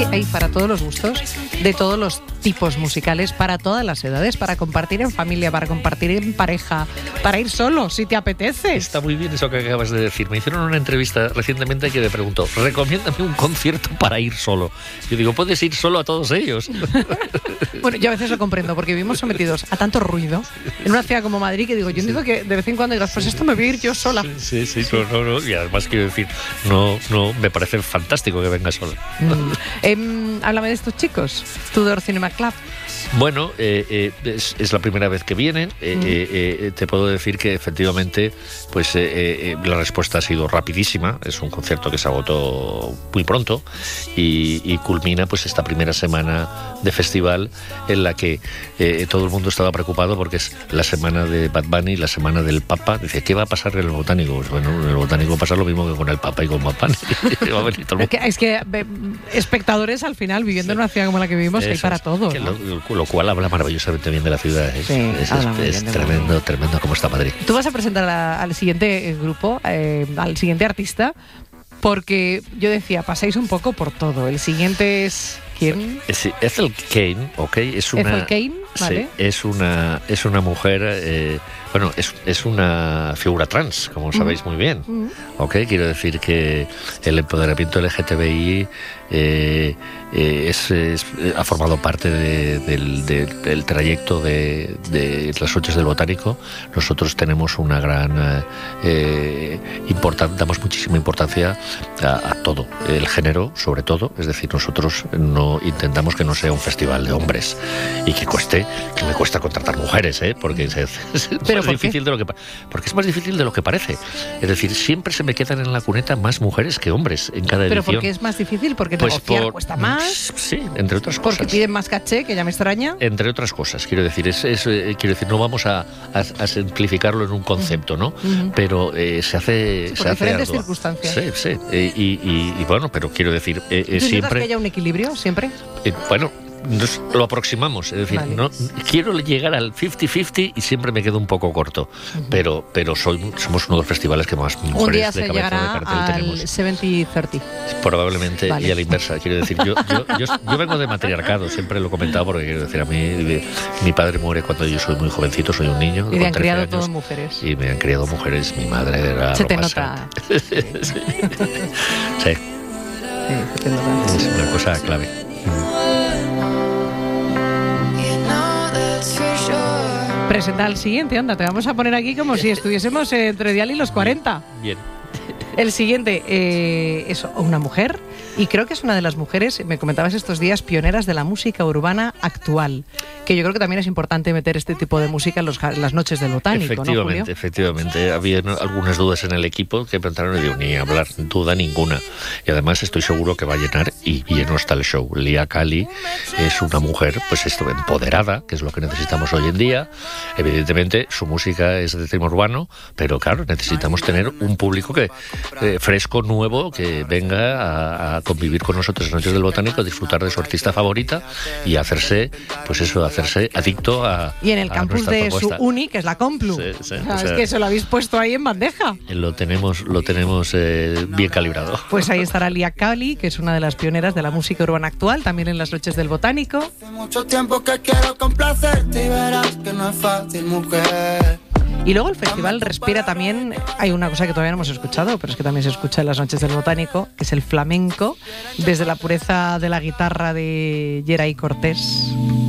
que hay para todos los gustos, de todos los tipos musicales, para todas las edades, para compartir en familia, para compartir en pareja, para ir solo, si te apetece. Está muy bien eso que acabas de decir. Me hicieron una entrevista recientemente que me preguntó, recomiéndame un concierto para ir solo. Yo digo, puedes ir solo a todos ellos. Bueno, yo a veces lo comprendo, porque vivimos sometidos a tanto ruido en una ciudad como Madrid, que digo, yo entiendo que de vez en cuando digas, pues esto me voy a ir yo sola. Sí. No. Y además quiero decir, no, me parece fantástico que venga sola. Háblame de estos chicos, Tudor Cinema Club. Bueno, es la primera vez que vienen. Te puedo decir que efectivamente pues la respuesta ha sido rapidísima. Es un concierto que se agotó muy pronto y culmina pues esta primera semana de festival en la que todo el mundo estaba preocupado porque es la semana de Bad Bunny, la semana del Papa. Dice, ¿qué va a pasar en el Botánico? Pues, bueno, en el Botánico pasa lo mismo que con el Papa y con Bad Bunny. Va a venir todo el mundo. Es que espectadores al final, viviendo en una ciudad como la que vivimos, hay para todo, ¿no? Lo cual habla maravillosamente bien de la ciudad. Es tremendo cómo está Madrid. Tú vas a presentar al siguiente grupo, al siguiente artista, porque yo decía, pasáis un poco por todo. El siguiente es... ¿Quién? Sí, Ethel Cain, ¿ok? Ethel Cain, ¿vale? Sí, es una mujer... es una figura trans, como sabéis muy bien. ¿Ok? Quiero decir que el empoderamiento LGTBI ha formado parte del trayecto de las noches del Botánico. Nosotros tenemos una gran damos muchísima importancia a todo, el género sobre todo. Es decir, nosotros no intentamos que no sea un festival de hombres y que me cuesta contratar mujeres, porque es más difícil de lo que porque es más difícil de lo que parece. Es decir, siempre se me quedan en la cuneta más mujeres que hombres en cada edición. ¿Pero por qué es más difícil? ¿Porque negociar cuesta más? Sí, entre otras cosas. ¿Porque piden más caché, que ya me extraña? Entre otras cosas, quiero decir, no vamos a simplificarlo en un concepto, ¿no? Pero se hace por diferentes ardua. Circunstancias. Sí. Y bueno, pero quiero decir, ¿Tú siempre que haya un equilibrio siempre? Bueno, nos lo aproximamos, es decir, vale. No quiero llegar al 50-50 y siempre me quedo un poco corto, pero somos uno de los festivales que más mujeres de cabeza de cartel tenemos. 70-30 probablemente, vale. Y a la inversa, quiero decir, yo vengo de matriarcado, siempre lo he comentado, porque quiero decir, a mí mi padre muere cuando yo soy muy jovetito, soy un niño y me han criado todas mujeres. Y me han criado mujeres, mi madre era se te nota. Sí. Se te nota. Es una cosa clave. Presenta al siguiente, anda, te vamos a poner aquí como si estuviésemos entre Dial y los 40. Bien. El siguiente es una mujer, y creo que es una de las mujeres, me comentabas estos días, pioneras de la música urbana actual, que yo creo que también es importante meter este tipo de música en las noches del Botánico, efectivamente, ¿no, Julio? Efectivamente, había algunas dudas en el equipo que preguntaron y digo, ni hablar, duda ninguna. Y además estoy seguro que va a llenar y lleno hasta el show. Lia Kali es una mujer, pues empoderada, que es lo que necesitamos hoy en día. Evidentemente, su música es de tema urbano, pero claro, necesitamos tener un público fresco, nuevo, que venga a convivir con nosotros en Noches del Botánico, a disfrutar de su artista favorita y hacerse adicto a... Y en el campus de propuesta. Su uni, que es la Complu. Sí, es que se lo habéis puesto ahí en bandeja. Lo tenemos bien calibrado. Pues ahí estará Lia Kali, que es una de las pioneras de la música urbana actual, también en las Noches del Botánico. Hace mucho tiempo que quiero complacerte y verás que no es fácil, mujer. Y luego el festival respira también, hay una cosa que todavía no hemos escuchado, pero es que también se escucha en las Noches del Botánico, que es el flamenco, desde la pureza de la guitarra de Geray Cortés.